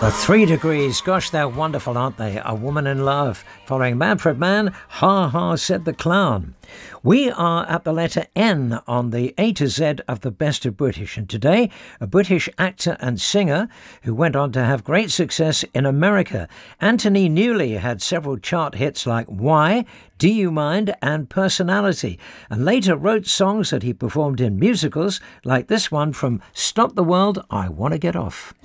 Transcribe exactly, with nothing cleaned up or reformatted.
The Three Degrees, gosh, they're wonderful, aren't they? A Woman in Love. Following Manfred Mann, Ha Ha Said the Clown. We are at the letter N on the A to Z of the Best of British. And today, a British actor and singer who went on to have great success in America. Anthony Newley had several chart hits like Why, Do You Mind and Personality, and later wrote songs that he performed in musicals like this one from Stop the World, I Want to Get Off.